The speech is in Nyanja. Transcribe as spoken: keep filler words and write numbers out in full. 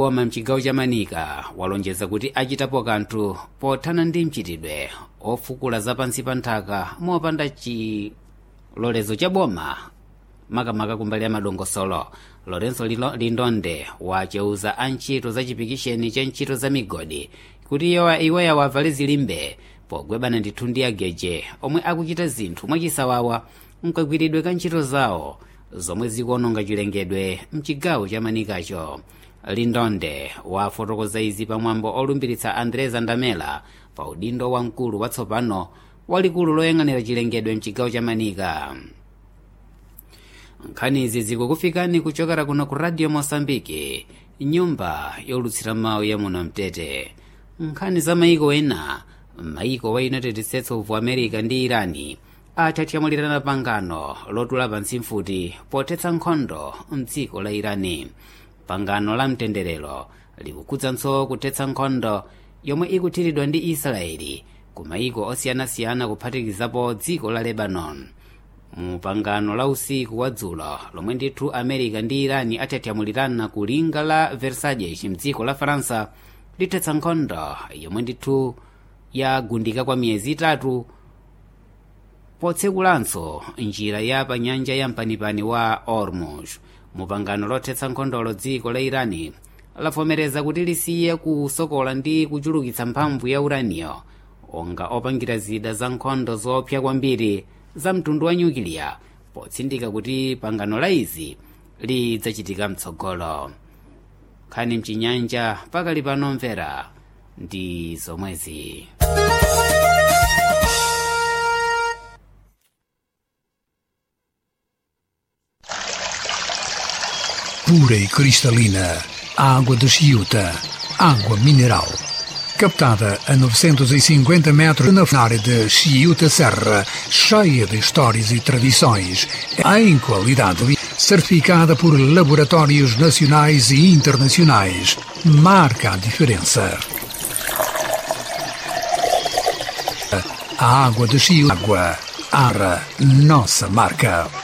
Boma mchigawo cha Manika walonjeza kuti achitapo kanthu pothana ndi mchitidwe ofukula zapansi pa nthaka mopanda chilolezo cha boma makamaka kumbali ya madongosolo. Lorenzo Lindonde wacheuza antchito za chipikisheni cha ntchito za migodi kuti iwoya wavale zilimbe pogwebana ndithu ndi ageje omwe akuchita zinthu mwachisawawa mkagwiridwe ka ntchito zawo zomwe zikuononga chilengedwe mchigawo cha Manikacho. Lindonde wafotokoza izi pamwambo olumbiritsa Andrés Andamela pa udindo wa mkulu watsopano walikulu loyang'anira chilengedwe mchigawo cha Manika. Nkhani izi zikukufikani kuchokera kuno ku Radio Mosambiki, nyumba yolutsira mawu ya muno Mtete. Nkhani za maiko ena, maiko wa United States of America ndi Irani athathyamulirana pangano lotula pansi mfuti pothetsa nkhondo mdziko la Irani. Pangano la mtenderero likukudzanso kuthetsa nkhondo yomwe ikuthiridwa ndi Israeli ku maiko osiyanasiyana kuphatikizapo dziko la Lebanon. Mu pangano la usiku wa dzulo lomwe ndithu America ndi Irani athathyamulirana ku linga la Versailles mdziko la Faransa lithetsa nkhondo yomwe ndithu yagundika kwa miyezi itatu potsekulanso njira ya pa nyanja ya mpanipani wa Hormuz. Mupangano lothetsa nkhondolo dziko la Irani lavomereza kuti lisiye kusokola ndi kuchulukitsa mphamvu ya uranio onga opangira zida za nkhondo zoopsa kwambiri za mtundu wa nyukiliya potsindika kuti pangano la izi lidzachitika mtsogolo. Nkhani mchinyanja pakali pano mvera ndi zomwezi. Pura e cristalina, a água de Chiuta, água mineral. Captada a novecentos e cinquenta metros na área de Chiuta Serra, cheia de histórias e tradições, em qualidade certificada por laboratórios nacionais e internacionais, marca a diferença. A água de Chiuta, água, Ara, nossa marca.